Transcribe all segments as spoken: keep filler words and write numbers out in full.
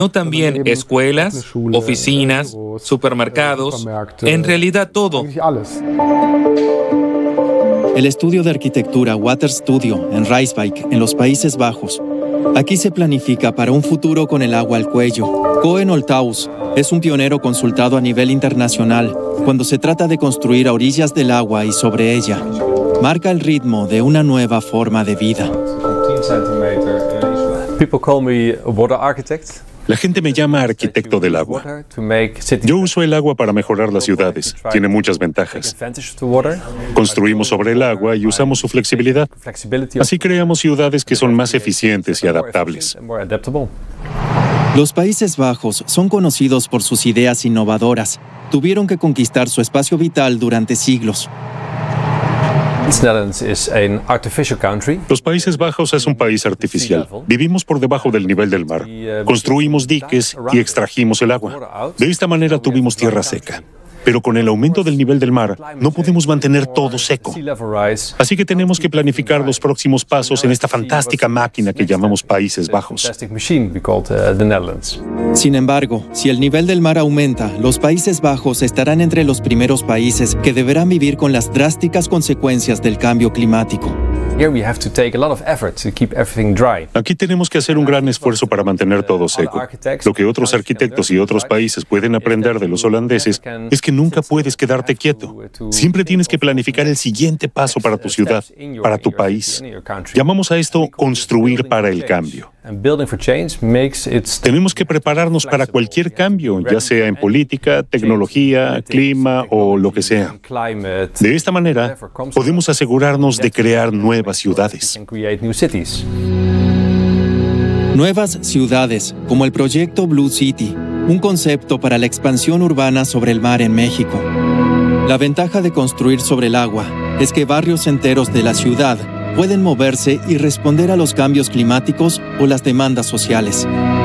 no también escuelas, oficinas, supermercados, en realidad todo. El estudio de arquitectura Water Studio en Rijswijk, en los Países Bajos. Aquí se planifica para un futuro con el agua al cuello. Koen Olthuis es un pionero consultado a nivel internacional cuando se trata de construir a orillas del agua y sobre ella. Marca el ritmo de una nueva forma de vida. People call me a water architect. La gente me llama arquitecto del agua. Yo uso el agua para mejorar las ciudades. Tiene muchas ventajas. Construimos sobre el agua y usamos su flexibilidad. Así creamos ciudades que son más eficientes y adaptables. Los Países Bajos son conocidos por sus ideas innovadoras. Tuvieron que conquistar su espacio vital durante siglos. Los Países Bajos es un país artificial. Vivimos por debajo del nivel del mar. Construimos diques y extrajimos el agua. De esta manera tuvimos tierra seca. Pero con el aumento del nivel del mar, no podemos mantener todo seco. Así que tenemos que planificar los próximos pasos en esta fantástica máquina que llamamos Países Bajos. Sin embargo, si el nivel del mar aumenta, los Países Bajos estarán entre los primeros países que deberán vivir con las drásticas consecuencias del cambio climático. Aquí tenemos que hacer un gran esfuerzo para mantener todo seco. Lo que otros arquitectos y otros países pueden aprender de los holandeses es que nunca puedes quedarte quieto. Siempre tienes que planificar el siguiente paso para tu ciudad, para tu país. Llamamos a esto construir para el cambio. Tenemos que prepararnos para cualquier cambio, ya sea en política, tecnología, clima o lo que sea. De esta manera, podemos asegurarnos de crear nuevas ciudades. Nuevas ciudades, como el proyecto Blue City, un concepto para la expansión urbana sobre el mar en México. La ventaja de construir sobre el agua es que barrios enteros de la ciudad pueden moverse y responder a los cambios climáticos o las demandas sociales.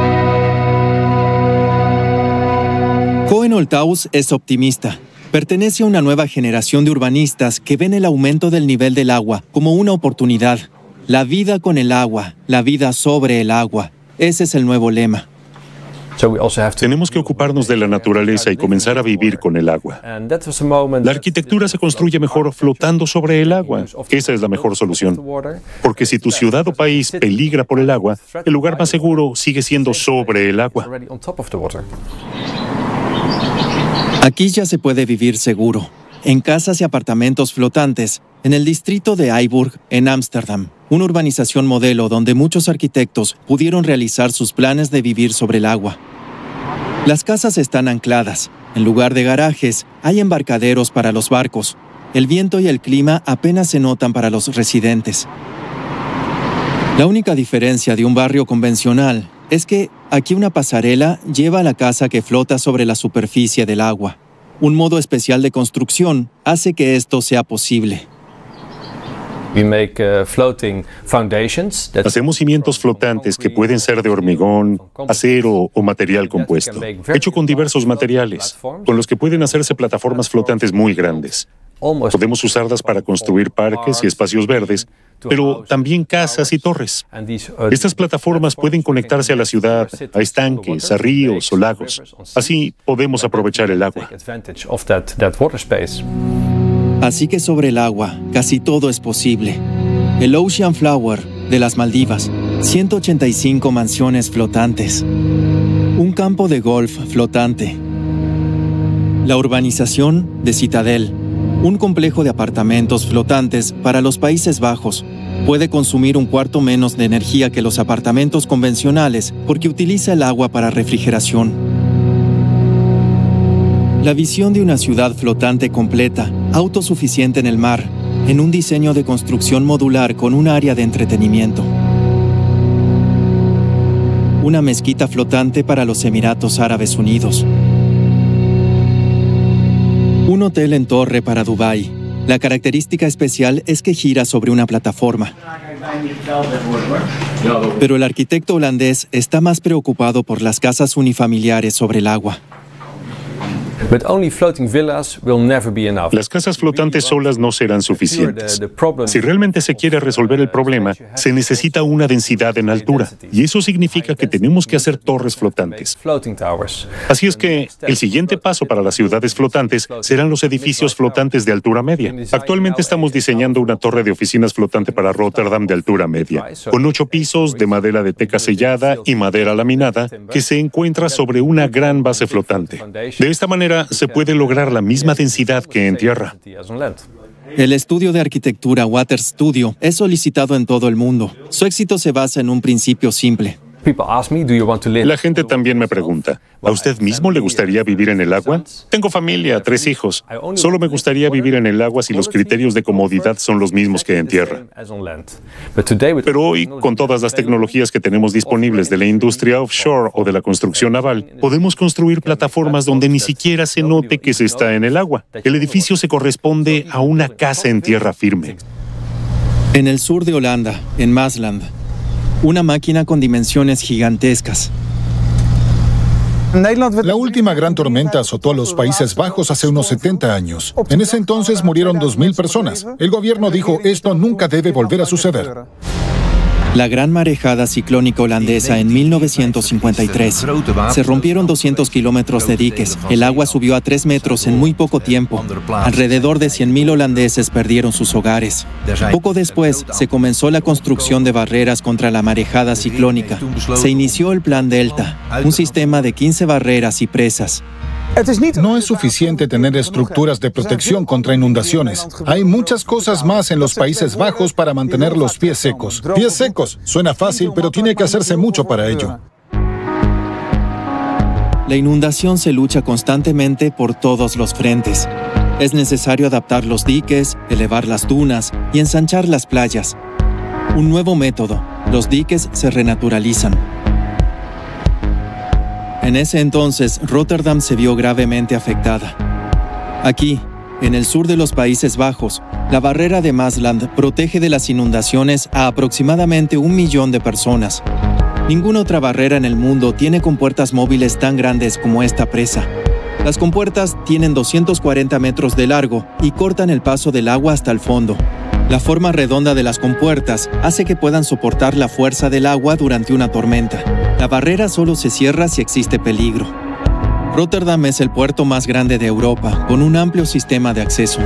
Koen Olthuis es optimista. Pertenece a una nueva generación de urbanistas que ven el aumento del nivel del agua como una oportunidad. La vida con el agua, la vida sobre el agua. Ese es el nuevo lema. Tenemos que ocuparnos de la naturaleza y comenzar a vivir con el agua. La arquitectura se construye mejor flotando sobre el agua. Esa es la mejor solución. Porque si tu ciudad o país peligra por el agua, el lugar más seguro sigue siendo sobre el agua. Aquí ya se puede vivir seguro, en casas y apartamentos flotantes, en el distrito de Eiburg, en Ámsterdam, una urbanización modelo donde muchos arquitectos pudieron realizar sus planes de vivir sobre el agua. Las casas están ancladas. En lugar de garajes, hay embarcaderos para los barcos. El viento y el clima apenas se notan para los residentes. La única diferencia de un barrio convencional es que aquí una pasarela lleva a la casa que flota sobre la superficie del agua. Un modo especial de construcción hace que esto sea posible. Hacemos cimientos flotantes que pueden ser de hormigón, acero o material compuesto, hecho con diversos materiales, con los que pueden hacerse plataformas flotantes muy grandes. Podemos usarlas para construir parques y espacios verdes, pero también casas y torres. Estas plataformas pueden conectarse a la ciudad, a estanques, a ríos o lagos. Así podemos aprovechar el agua. Así que sobre el agua, casi todo es posible. El Ocean Flower de las Maldivas, ciento ochenta y cinco mansiones flotantes. Un campo de golf flotante. La urbanización de Citadel, un complejo de apartamentos flotantes para los Países Bajos. Puede consumir un cuarto menos de energía que los apartamentos convencionales porque utiliza el agua para refrigeración. La visión de una ciudad flotante completa, autosuficiente en el mar, en un diseño de construcción modular con un área de entretenimiento. Una mezquita flotante para los Emiratos Árabes Unidos. Un hotel en torre para Dubái. La característica especial es que gira sobre una plataforma. Pero el arquitecto holandés está más preocupado por las casas unifamiliares sobre el agua. Las casas flotantes solas no serán suficientes. Si realmente se quiere resolver el problema, se necesita una densidad en altura, y eso significa que tenemos que hacer torres flotantes. Así es que el siguiente paso para las ciudades flotantes serán los edificios flotantes de altura media. Actualmente estamos diseñando una torre de oficinas flotante para Rotterdam de altura media, con ocho pisos de madera de teca sellada y madera laminada que se encuentra sobre una gran base flotante. De esta manera se puede lograr la misma densidad que en tierra. El estudio de arquitectura Water Studio es solicitado en todo el mundo. Su éxito se basa en un principio simple. La gente también me pregunta, ¿a usted mismo le gustaría vivir en el agua? Tengo familia, tres hijos. Solo me gustaría vivir en el agua si los criterios de comodidad son los mismos que en tierra. Pero hoy, con todas las tecnologías que tenemos disponibles de la industria offshore o de la construcción naval, podemos construir plataformas donde ni siquiera se note que se está en el agua. El edificio se corresponde a una casa en tierra firme. En el sur de Holanda, en Maasland, una máquina con dimensiones gigantescas. La última gran tormenta azotó a los Países Bajos hace unos setenta años. En ese entonces murieron dos mil personas. El gobierno dijo, esto nunca debe volver a suceder. La gran marejada ciclónica holandesa en mil novecientos cincuenta y tres. Se rompieron doscientos kilómetros de diques. El agua subió a tres metros en muy poco tiempo. Alrededor de cien mil holandeses perdieron sus hogares. Poco después, se comenzó la construcción de barreras contra la marejada ciclónica. Se inició el Plan Delta, un sistema de quince barreras y presas. No es suficiente tener estructuras de protección contra inundaciones. Hay muchas cosas más en los Países Bajos para mantener los pies secos. Pies secos. Suena fácil, pero tiene que hacerse mucho para ello. La inundación se lucha constantemente por todos los frentes. Es necesario adaptar los diques, elevar las dunas y ensanchar las playas. Un nuevo método. Los diques se renaturalizan. En ese entonces, Rotterdam se vio gravemente afectada. Aquí, en el sur de los Países Bajos, la barrera de Maasland protege de las inundaciones a aproximadamente un millón de personas. Ninguna otra barrera en el mundo tiene compuertas móviles tan grandes como esta presa. Las compuertas tienen doscientos cuarenta metros de largo y cortan el paso del agua hasta el fondo. La forma redonda de las compuertas hace que puedan soportar la fuerza del agua durante una tormenta. La barrera solo se cierra si existe peligro. Rotterdam es el puerto más grande de Europa, con un amplio sistema de acceso.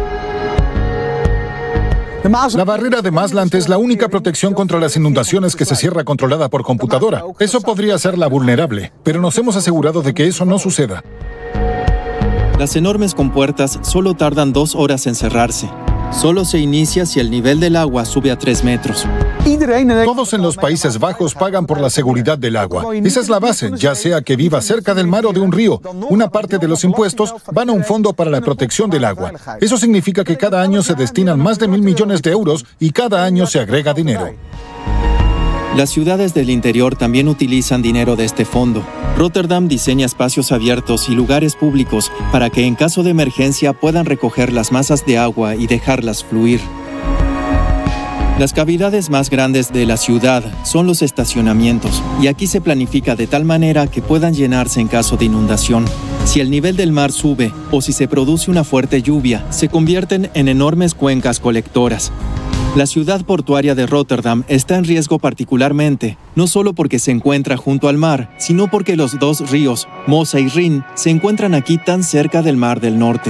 La barrera de Maasland es la única protección contra las inundaciones que se cierra controlada por computadora. Eso podría hacerla vulnerable, pero nos hemos asegurado de que eso no suceda. Las enormes compuertas solo tardan dos horas en cerrarse. Solo se inicia si el nivel del agua sube a tres metros. Todos en los Países Bajos pagan por la seguridad del agua. Esa es la base, ya sea que viva cerca del mar o de un río. Una parte de los impuestos van a un fondo para la protección del agua. Eso significa que cada año se destinan más de mil millones de euros y cada año se agrega dinero. Las ciudades del interior también utilizan dinero de este fondo. Rotterdam diseña espacios abiertos y lugares públicos para que en caso de emergencia puedan recoger las masas de agua y dejarlas fluir. Las cavidades más grandes de la ciudad son los estacionamientos, y aquí se planifica de tal manera que puedan llenarse en caso de inundación. Si el nivel del mar sube o si se produce una fuerte lluvia, se convierten en enormes cuencas colectoras. La ciudad portuaria de Rotterdam está en riesgo particularmente, no solo porque se encuentra junto al mar, sino porque los dos ríos, Mosa y Rin, se encuentran aquí tan cerca del Mar del Norte.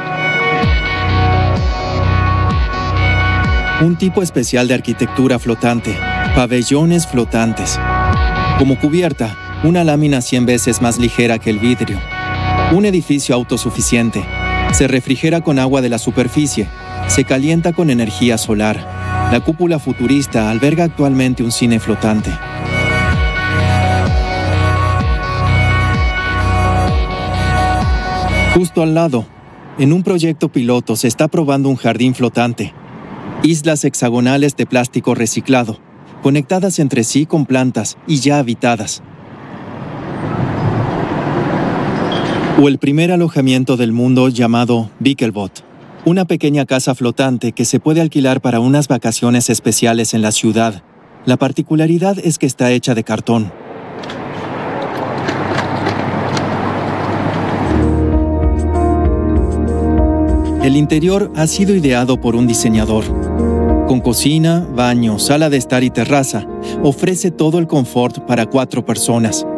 Un tipo especial de arquitectura flotante, pabellones flotantes. Como cubierta, una lámina cien veces más ligera que el vidrio. Un edificio autosuficiente. Se refrigera con agua de la superficie. Se calienta con energía solar. La cúpula futurista alberga actualmente un cine flotante. Justo al lado, en un proyecto piloto se está probando un jardín flotante. Islas hexagonales de plástico reciclado, conectadas entre sí con plantas y ya habitadas. O el primer alojamiento del mundo llamado Bikkelbot, una pequeña casa flotante que se puede alquilar para unas vacaciones especiales en la ciudad. La particularidad es que está hecha de cartón. El interior ha sido ideado por un diseñador. Con cocina, baño, sala de estar y terraza, ofrece todo el confort para cuatro personas.